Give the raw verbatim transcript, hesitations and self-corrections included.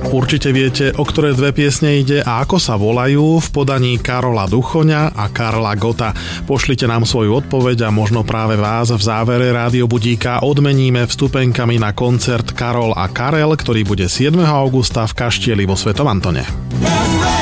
Určite viete, o ktoré dve piesne ide a ako sa volajú v podaní Karola Duchoňa a Karla Gotta. Pošlite nám svoju odpoveď a možno práve vás v závere Rádio Budíka odmeníme vstupenkami na koncert Karol a Karel, ktorý bude siedmeho augusta v Kaštieli vo Svetom Antone.